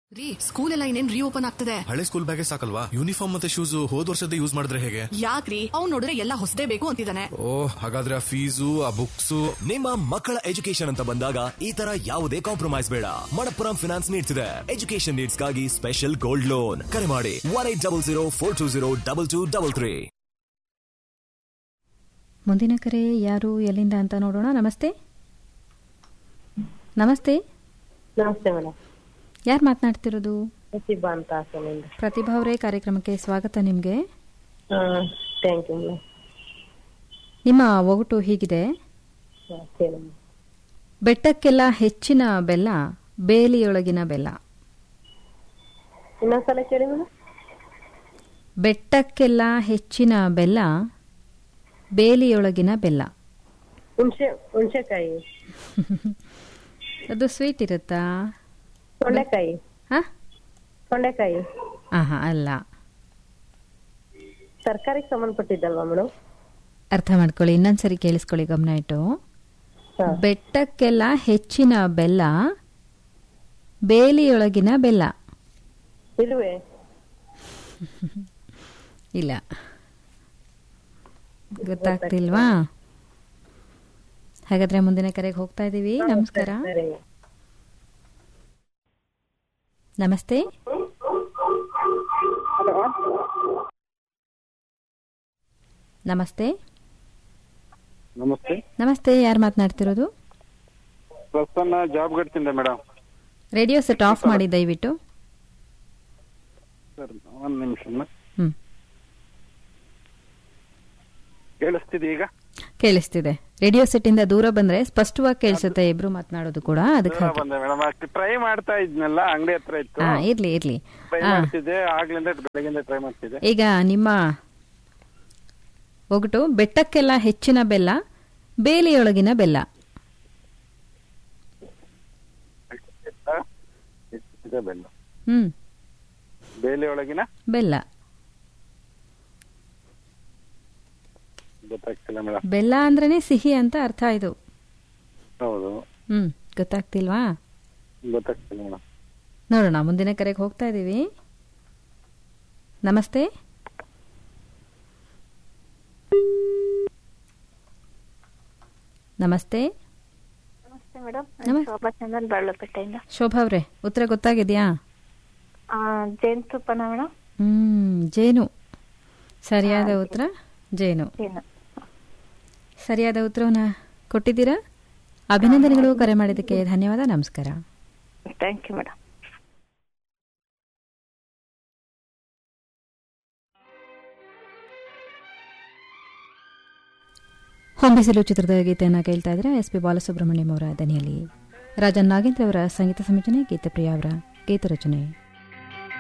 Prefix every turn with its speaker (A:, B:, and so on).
A: ರೀ, ಸ್ಕೂಲ್ ಎಲ್ಲ ಇನ್ನೇನ್ ರೀಓಪನ್ ಆಗ್ತದೆ.
B: ಹಳೆ ಸ್ಕೂಲ್ ಬ್ಯಾಗೇ ಸಾಕಲ್ವಾ? ಯೂನಿಫಾರ್ಮ್ ಮತ್ತೆ ಶೂಸ್ ಹೋದ್ ವರ್ಷದ ಯೂಸ್ ಮಾಡಿದ್ರೆ ಹೇಗೆ?
A: ಯಾಕ್ರಿ, ಅವ್ನು ನೋಡಿದ್ರೆ ಎಲ್ಲ ಹೊಸದೇ ಬೇಕು ಅಂತಿದ್ದಾನೆ.
B: ಓಹ್, ಹಾಗಾದ್ರೆ ಆ ಫೀಸು ಆ ಬುಕ್ಸ್.
C: ನಿಮ್ಮ ಮಕ್ಕಳ ಎಜುಕೇಶನ್ ಅಂತ ಬಂದಾಗ ಈ ತರ ಯಾವುದೇ ಕಾಂಪ್ರಮೈಸ್ ಬೇಡ. ಮಣಪ್ಪುರಂ ಫಿನಾನ್ಸ್ ನೀಡ್ತಿದೆ ಎಜುಕೇಶನ್ ನೀಡ್ಸ್ ಗಾಗಿ ಸ್ಪೆಷಲ್ ಗೋಲ್ಡ್ ಲೋನ್. ಕರೆ ಮಾಡಿ 1800420223.
D: ಮುಂದಿನ ಕರೆ ಯಾರು, ಎಲ್ಲಿಂದ ಅಂತ ನೋಡೋಣ. ನಮಸ್ತೆ. ನಮಸ್ತೆ.
E: ನಮಸ್ತೆ ಮೇಡಮ್.
D: ಯಾರು ಮಾತನಾಡ್ತಿರೋದು?
E: ಪ್ರತಿಭಾ ಅಂತ ಹಾಸನಿಂದ.
D: ಪ್ರತಿಭಾ ಅವರೇ, ಕಾರ್ಯಕ್ರಮಕ್ಕೆ ಸ್ವಾಗತ ನಿಮಗೆ.
E: Thank you madam.
D: ನಿಮ್ಮ ಒಗಟು ಹೀಗಿದೆ: ಬೆಟ್ಟಕ್ಕೆಲ್ಲ ಹೆಚ್ಚಿನ ಬೆಲ್ಲ, ಬೇಲಿಯೊಳಗಿನ ಬೆಲ್ಲ.
E: ಇನ್ನೊಂದ್ಸಲ ಕೇಳಿ ಮೇಡಮ್.
D: ಬೆಟ್ಟಕ್ಕೆಲ್ಲ ಹೆಚ್ಚಿನ ಬೆಲ್ಲ, ಬೇಲಿಯೊಳಗಿನ ಬೆಲ್ಲ.
E: ಹುಣಸೆಕಾಯಿ.
D: ಅದು ಸ್ವೀಟ್ ಇರುತ್ತಾ?
E: ತೊಂಡೆಕಾಯಿ. ತೊಂಡೆಕಾಯಿ
D: ಅಲ್ಲ.
E: ತರಕಾರಿಗೆ ಸಂಬಂಧಪಟ್ಟಿದ್ದಲ್ವಾ ಮೇಡಮ್?
D: ಅರ್ಥ ಮಾಡ್ಕೊಳ್ಳಿ, ಇನ್ನೊಂದ್ಸರಿ ಕೇಳಿಸ್ಕೊಳ್ಳಿ ಗಮನ ಇಟ್ಟು. ಬೆಟ್ಟಕ್ಕೆಲ್ಲ ಹೆಚ್ಚಿನ ಬೆಲ್ಲ, ಬೇಲಿಯೊಳಗಿನ ಬೆಲ್ಲ.
E: ಇಲ್ವೇ?
D: ಇಲ್ಲ. ಗೊತ್ತಾಗ್ತಿಲ್ವಾ? ಹಾಗಾದ್ರೆ ಮುಂದಿನ ಕರೆಗೆ ಹೋಗ್ತಾ ಇದೀವಿ. ನಮಸ್ಕಾರ. ನಮಸ್ತೆ. ನಮಸ್ತೆ.
F: ನಮಸ್ತೆ.
D: ನಮಸ್ತೆ, ಯಾರು ಮಾತನಾಡ್ತಿರೋದು?
F: Prasanna job ಗಡ್ತಿಂದ madam.
D: Radio set of ಮಾಡಿ ದಯವಿಟ್ಟು.
F: ಸರ್, ಒಂದು ನಿಮಿಷ. ಕೇಳಿಸ್ತಿದೆ ಈಗ?
D: ಕೇಳಿಸ್ತಿದೆ. ರೇಡಿಯೋ ಸೆಟ್ ಇಂದ ದೂರ ಬಂದ್ರೆ ಸ್ಪಷ್ಟವಾಗಿ ಕೇಳಿಸುತ್ತೆ ಇಬ್ರು ಮಾತನಾಡೋದು ಕೂಡ. ಅದಕ್ಕೆ
F: ಟ್ರೈ ಮಾಡ್ತಾ ಇದ್ನಲ್ಲ, ಅಂಗಡಿ ಹತ್ರ ಇತ್ತು.
D: ಇರ್ಲಿ ಇರ್ಲಿ.
F: ಟ್ರೈ ಮಾಡ್ತಿದ್ದೆ, ಆಗ್ಲಿಂದ ಬೆಳಗಿಂದ ಟ್ರೈ ಮಾಡ್ತಿದ್ದೆ.
D: ಈಗ ನಿಮ್ಮ ಒಗಟು: ಬೆಟ್ಟಕ್ಕೆಲ್ಲ ಹೆಚ್ಚಿನ ಬೆಲ್ಲ, ಬೇಲಿಯೊಳಗಿನ ಬೆಲ್ಲ.
F: ಬೆಲ್ಲ. ಬೇಲಿಯೊಳಗಿನ
D: ಬೆಲ್ಲ.
F: ಗೊತ್ತಾಗ್ತಿಲ್ಲ ಮೇಡಮ್.
D: ಬೆಲ್ಲ ಅಂದ್ರೇನೆ ಸಿಹಿ ಅಂತ ಅರ್ಥ ಇದು.
F: ಹೌದು.
D: ಗೊತ್ತಾಗ್ತಿಲ್ವಾ?
F: ಗೊತ್ತಾಗ್ತಿಲ್ಲ ಮೇಡಮ್.
D: ನೋಡೋಣ, ಮುಂದಿನ ಕರೆಗೆ ಹೋಗ್ತಾ ಇದೀವಿ. ನಮಸ್ತೆ. ನಮಸ್ತೆ.
G: ನಮಸ್ತೆ ಮೇಡಮ್. ಶೋಭಾ ಚಂದನ್, ಬಾಳ್ಲಪೇಟೆಯಿಂದ.
D: ಶೋಭಾ ಅವ್ರೆ, ಉತ್ತರ ಗೊತ್ತಾಗಿದ್ಯಾ?
G: ಜೇನುತುಪ್ಪನ ಮೇಡಮ್?
D: ಜೇನು. ಸರಿಯಾದ ಉತ್ತರ ಜೇನು. ಸರಿಯಾದ ಉತ್ತರವನ್ನ ಕೊಟ್ಟಿದ್ದೀರಾ. ಅಭಿನಂದನೆಗಳು. ಕರೆ ಮಾಡಿದ್ದಕ್ಕೆ ಧನ್ಯವಾದ. ನಮಸ್ಕಾರ.
G: Thank you madam.
D: ಹೊಂಬಿಸಿಲು ಚಿತ್ರದ ಗೀತೆಯನ್ನು ಕೇಳ್ತಾ ಇದ್ರೆ ಎಸ್.ಪಿ. ಬಾಲಸುಬ್ರಹ್ಮಣ್ಯಂ ಅವರ ದನಿಯಲ್ಲಿ. ರಾಜನ್ ನಾಗೇಂದ್ರ ಅವರ ಸಂಗೀತ ಸಂಯೋಜನೆ, ಗೀತಪ್ರಿಯ ಅವರ ಗೀತ ರಚನೆ.